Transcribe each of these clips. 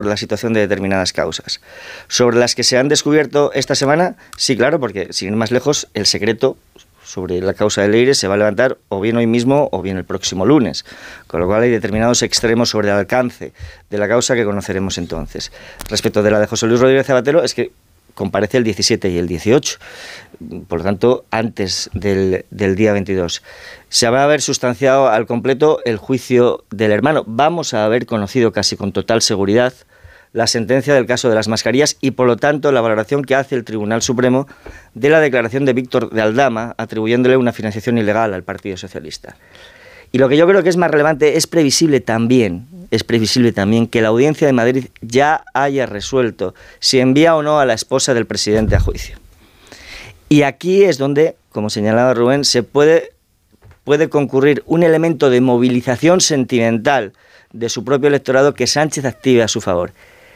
la situación de determinadas causas. Sobre las que se han descubierto esta semana, sí, claro, porque sin ir más lejos, el secreto sobre la causa de Leire se va a levantar o bien hoy mismo o bien el próximo lunes, con lo cual hay determinados extremos sobre el alcance de la causa que conoceremos entonces. Respecto de la de José Luis Rodríguez Zapatero, es que comparece el 17 y el 18, por lo tanto, antes del día 22. Se va a haber sustanciado al completo el juicio del hermano. Vamos a haber conocido casi con total seguridad la sentencia del caso de las mascarillas y, por lo tanto, la valoración que hace el Tribunal Supremo de la declaración de Víctor de Aldama, atribuyéndole una financiación ilegal al Partido Socialista. Y lo que yo creo que es más relevante, es previsible también que la Audiencia de Madrid ya haya resuelto si envía o no a la esposa del presidente a juicio. Y aquí es donde, como señalaba Rubén, se puede concurrir un elemento de movilización sentimental de su propio electorado que Sánchez active a su favor.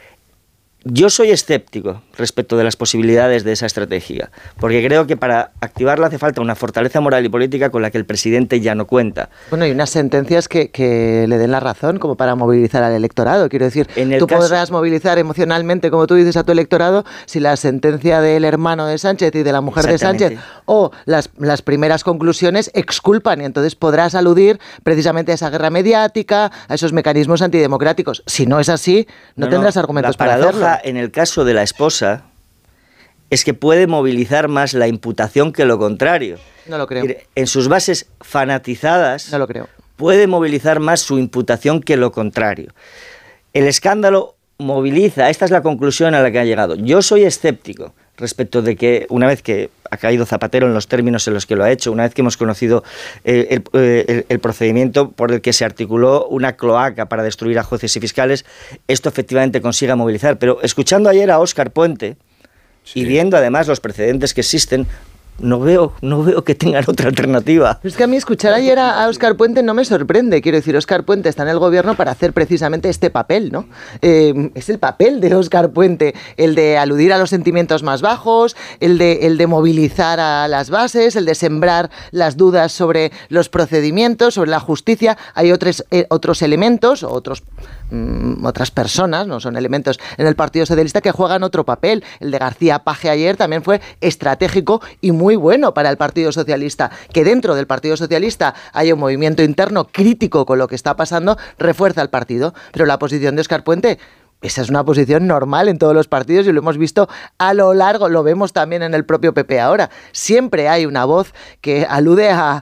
Yo soy escéptico respecto de las posibilidades de esa estrategia, porque creo que para activarla hace falta una fortaleza moral y política con la que el presidente ya no cuenta. Bueno, hay unas sentencias que le den la razón como para movilizar al electorado. Quiero decir, tú podrás movilizar emocionalmente, como tú dices, a tu electorado si la sentencia del hermano de Sánchez y de la mujer de Sánchez o las primeras conclusiones exculpan, y entonces podrás aludir precisamente a esa guerra mediática, a esos mecanismos antidemocráticos. Si no es así, no tendrás argumentos para hacerlo. En el caso de la esposa es que puede movilizar más la imputación que lo contrario. No lo creo. En sus bases fanatizadas, no lo creo, puede movilizar más su imputación que lo contrario. El escándalo moviliza, esta es la conclusión a la que ha llegado. Yo soy escéptico respecto de que una vez que ha caído Zapatero en los términos en los que lo ha hecho, una vez que hemos conocido el procedimiento por el que se articuló una cloaca para destruir a jueces y fiscales, esto efectivamente consiga movilizar. Pero escuchando ayer a Óscar Puente y viendo además los precedentes que existen, no veo que tengan otra alternativa. Es que a mí escuchar ayer a Óscar Puente no me sorprende. Quiero decir, Óscar Puente está en el gobierno para hacer precisamente este papel, ¿no? Es el papel de Óscar Puente, el de aludir a los sentimientos más bajos, el de movilizar a las bases, el de sembrar las dudas sobre los procedimientos, sobre la justicia. Hay otros elementos, otras personas, no son elementos en el Partido Socialista, que juegan otro papel. El de García Page ayer también fue estratégico y muy bueno para el Partido Socialista. Que dentro del Partido Socialista haya un movimiento interno crítico con lo que está pasando, refuerza al partido. Pero la posición de Óscar Puente, esa es una posición normal en todos los partidos y lo hemos visto a lo largo, lo vemos también en el propio PP ahora. Siempre hay una voz que alude a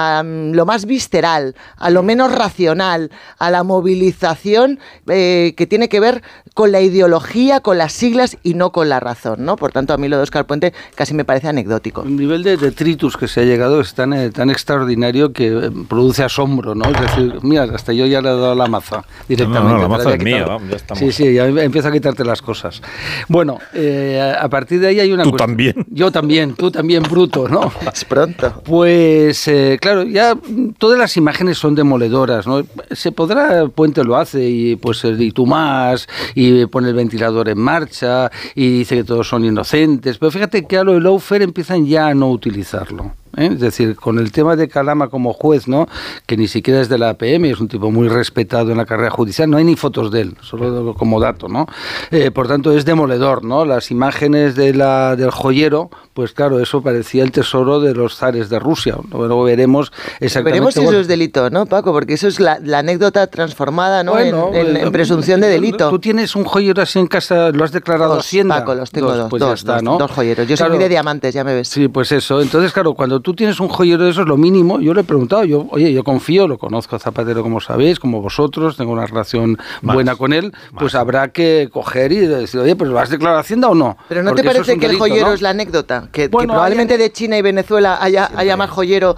lo más visceral, a lo menos racional, a la movilización que tiene que ver con la ideología, con las siglas y no con la razón, ¿no? Por tanto, a mí lo de Óscar Puente casi me parece anecdótico. El nivel de detritus que se ha llegado es tan extraordinario que produce asombro, ¿no? Es decir, mira, hasta yo ya le he dado la maza directamente. No, la maza es mía, vamos, ya estamos. Sí, ya empiezo a quitarte las cosas. Bueno, a partir de ahí hay una Tú cuestión. también. Yo también, tú también, bruto, ¿no? Es pronto. Pues, claro, ya todas las imágenes son demoledoras, ¿no? Se podrá, Puente lo hace, y pues y tú más, y pone el ventilador en marcha, y dice que todos son inocentes, pero fíjate que a lo de Lawfare empiezan ya a no utilizarlo. Es decir, con el tema de Calama como juez, ¿no? Que ni siquiera es de la APM, es un tipo muy respetado en la carrera judicial, no hay ni fotos de él, solo como dato, ¿no? Por tanto, es demoledor, ¿no? Las imágenes del joyero, pues claro, eso parecía el tesoro de los zares de Rusia. Luego veremos exactamente. Veremos si eso es delito, ¿no, Paco? Porque eso es la anécdota transformada, ¿no? Bueno, en presunción de delito. Tú tienes un joyero así en casa, ¿lo has declarado a Hacienda? Paco, los tengo dos, pues ya está, ¿no? Dos joyeros. Yo soy muy de diamantes, ya me ves. Sí, pues eso. Entonces, claro, cuando tú tienes un joyero de eso, es lo mínimo. Yo le he preguntado, yo confío, lo conozco a Zapatero, como sabéis, como vosotros, tengo una relación buena con él, pues habrá que coger y decir, oye, pues ¿lo has declarado a Hacienda o no? Pero ¿no te parece que el joyero es la anécdota? Que probablemente de China y Venezuela haya más joyero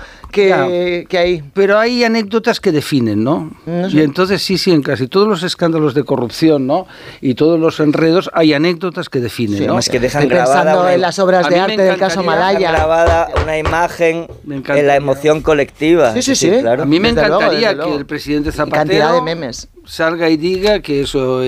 que hay. Pero hay anécdotas que definen, ¿no? No sé. Y entonces sí, en casi todos los escándalos de corrupción, ¿no? Y todos los enredos, hay anécdotas que definen, sí, ¿no? Es que dejan Estoy pensando en las obras de arte del caso Malaya. Grabada una imagen en la emoción colectiva. Sí. Claro. A mí me encantaría que el presidente Zapatero... Cantidad de memes. salga y diga que eso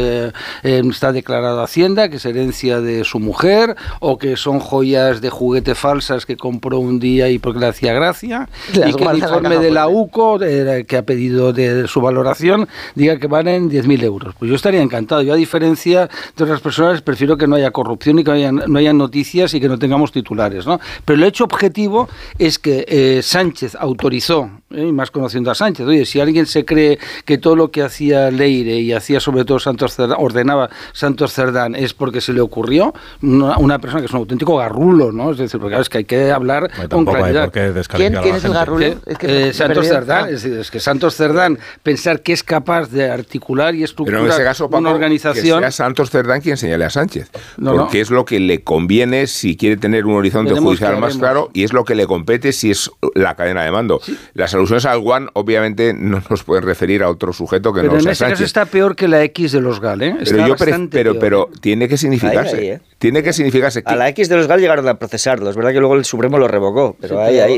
está declarado a Hacienda, que es herencia de su mujer, o que son joyas de juguete falsas que compró un día y porque le hacía gracia, y que el informe de la UCO, que ha pedido de su valoración, diga que valen 10.000 euros. Pues yo estaría encantado. Yo, a diferencia de otras personas, prefiero que no haya corrupción y que no haya noticias y que no tengamos titulares, ¿no? Pero el hecho objetivo es que Sánchez autorizó, y más conociendo a Sánchez, oye, si alguien se cree que todo lo que hacía Leire y hacía sobre todo ordenaba Santos Cerdán es porque se le ocurrió, una persona que es un auténtico garrulo, ¿no? Es decir, porque es que hay que hablar con claridad. ¿Quién es el garrulo? Santos Cerdán, es que Santos Cerdán, pensar que es capaz de articular y estructurar pero en ese caso, Paco, una organización... que sea Santos Cerdán quien señale a Sánchez, porque es lo que le conviene si quiere tener un horizonte judicial más claro, y es lo que le compete si es la cadena de mando. Sí. Las alusiones al One obviamente no nos pueden referir a otro sujeto que no sea Sánchez. Pero en ese caso está peor que la X de los GAL, ¿eh? Pero tiene que significarse. Ahí, tiene que significarse. A la X de los GAL llegaron a procesarlo. Es verdad que luego el Supremo lo revocó, pero sí, ahí.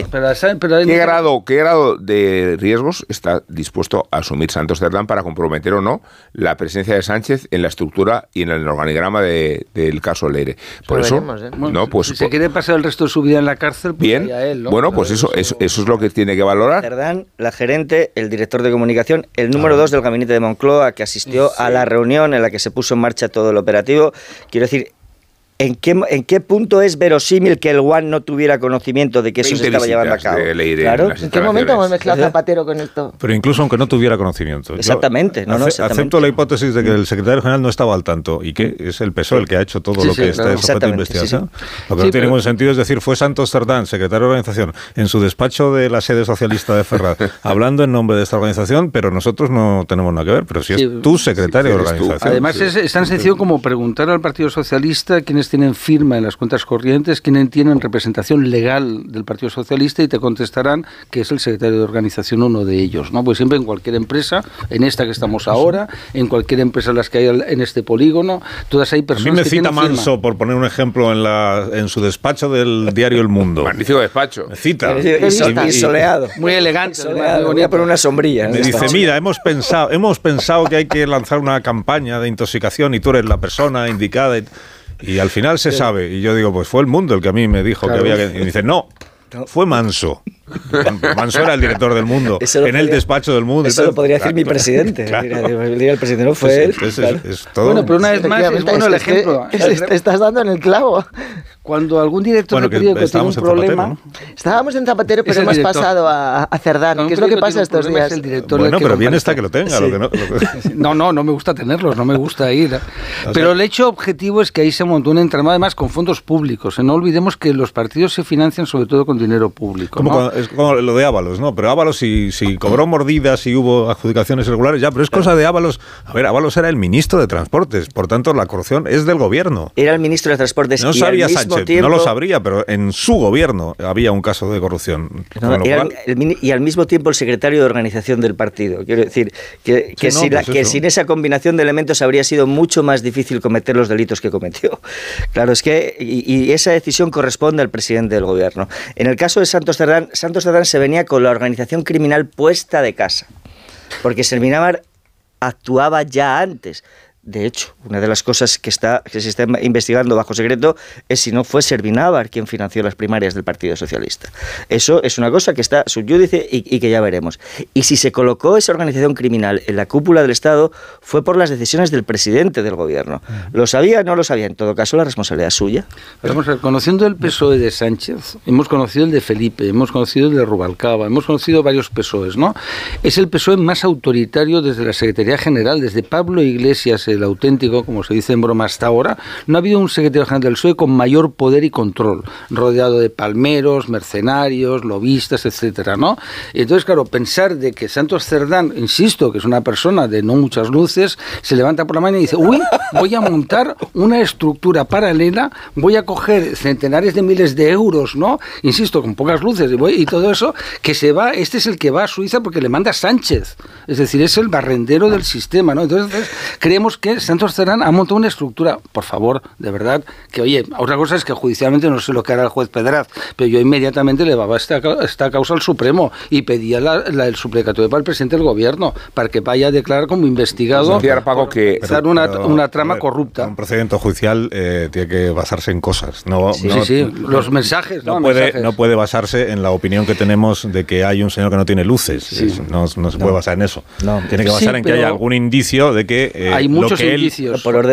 ¿Qué grado de riesgos está dispuesto a asumir Santos Cerdán para comprometer o no la presencia de Sánchez en la estructura y en el organigrama del caso Leire? Por eso, no, pues si se quiere pasar el resto de su vida en la cárcel, pues bien, él, ¿no? Bueno, pues eso es lo que tiene que valorar. Cerdán, la gerente, el director de comunicación, el número 2 del gabinete de Moncloa, que asistió a la reunión en la que se puso en marcha todo el operativo. Quiero decir, ¿en qué punto es verosímil que el One no tuviera conocimiento de que eso se estaba llevando a cabo? Claro. ¿En qué momento hemos mezclado Zapatero con esto? Pero incluso aunque no tuviera conocimiento. Exactamente. Acepto la hipótesis de que el secretario general no estaba al tanto y que es el PSOE el que ha hecho todo lo que está sujeto a investigación. Lo que no tiene ningún sentido es decir, fue Santos Cerdán, secretario de organización, en su despacho de la sede socialista de Ferraz, hablando en nombre de esta organización, pero nosotros no tenemos nada que ver. Pero si es tu secretario de organización. Además, es tan sencillo como preguntar al Partido Socialista quiénes tienen firma en las cuentas corrientes, quienes tienen representación legal del Partido Socialista, y te contestarán que es el secretario de organización uno de ellos, ¿no? Pues siempre en cualquier empresa, en esta que estamos ahora, en cualquier empresa en las que hay en este polígono, todas hay personas. A mí me que cita tienen Manso, firma. Por poner un ejemplo, en su despacho del diario El Mundo. Magnífico despacho. Me cita. Y soleado. Muy elegante. Soleado. Voy a poner una sombrilla. Me dice, mira, hemos pensado que hay que lanzar una campaña de intoxicación y tú eres la persona indicada. Y al final se sabe. Y yo digo, pues fue El Mundo el que a mí me dijo que había que... Y me dice, no, fue Manso. Manso era el director del Mundo, en el despacho del Mundo. Eso lo podría decir mi presidente. Claro. El presidente no fue él. Es todo. Bueno, pero una vez más es bueno el ejemplo. Te estás dando en el clavo. Cuando algún director de periódico tiene un problema... ¿no? Estábamos en Zapatero, pero hemos pasado a Cerdán. ¿Qué es lo que pasa estos días? Bueno, pero bien está que lo tenga. Sí. No me gusta tenerlos, no me gusta ir. Pero el hecho objetivo es que ahí se montó un entramado, además con fondos públicos. No olvidemos que los partidos se financian sobre todo con dinero público. Es como lo de Ábalos, ¿no? Pero Ábalos si cobró mordidas y hubo adjudicaciones irregulares, ya, pero es cosa de Ábalos. A ver, Ábalos era el ministro de Transportes, por tanto la corrupción es del gobierno. Era el ministro de Transportes. No sabía Sánchez, no lo sabría, pero en su gobierno había un caso de corrupción. Y al mismo tiempo el secretario de organización del partido. Quiero decir que sin esa combinación de elementos habría sido mucho más difícil cometer los delitos que cometió. Claro, es que y esa decisión corresponde al presidente del gobierno. En el caso de Santos Cerdán se venía con la organización criminal puesta de casa, porque Serminábar actuaba ya antes. De hecho, una de las cosas que se está investigando bajo secreto es si no fue Serminábar quien financió las primarias del Partido Socialista. Eso es una cosa que está sub judice y que ya veremos. Y si se colocó esa organización criminal en la cúpula del Estado, fue por las decisiones del presidente del gobierno. ¿Lo sabía? No lo sabía. En todo caso, la responsabilidad es suya. Vamos a ver, conociendo el PSOE de Sánchez, hemos conocido el de Felipe, hemos conocido el de Rubalcaba, hemos conocido varios PSOEs, ¿no? Es el PSOE más autoritario desde la Secretaría General, desde Pablo Iglesias, el auténtico, como se dice en broma hasta ahora. No ha habido un secretario general del PSOE con mayor poder y control, rodeado de palmeros, mercenarios, lobistas, etcétera, ¿no? Y entonces, claro, pensar de que Santos Cerdán, insisto, que es una persona de no muchas luces, se levanta por la mañana y dice, uy, voy a montar una estructura paralela, voy a coger centenares de miles de euros, ¿no? Insisto, con pocas luces, y todo eso, que se va, este es el que va a Suiza porque le manda Sánchez, es decir, es el barrendero del sistema, ¿no? Entonces creemos que Santos Cerdán ha montado una estructura, por favor, de verdad, que oye, otra cosa es que judicialmente no sé lo que hará el juez Pedraz, pero yo inmediatamente elevaba esta causa al Supremo y pedía el suplicatorio para el presidente del gobierno, para que vaya a declarar como investigado una trama corrupta. Un procedimiento judicial tiene que basarse en cosas, los mensajes. No puede basarse en la opinión que tenemos de que hay un señor que no tiene luces, no se puede basar en eso. Tiene que basar en que haya algún indicio de que hay muchos indicios. Por orden